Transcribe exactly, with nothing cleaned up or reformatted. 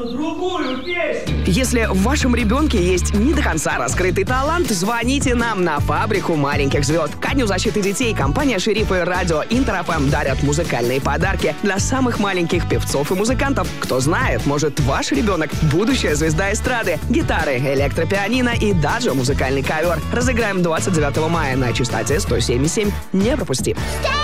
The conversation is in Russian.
одну другую песню. Если в вашем ребенке есть не до конца раскрытый талант, звоните нам на фабрику маленьких звезд. Ко Дню защиты детей компания «Шериф» и радио Интер эф эм дарят музыкальные подарки для самых маленьких певцов и музыкантов. Кто знает, может, ваш ребенок – будущая звезда эстрады. Гитары, электропианино и даже музыкальный ковер. Разыграем двадцать девятого мая на частоте сто семь и семь. Не пропусти.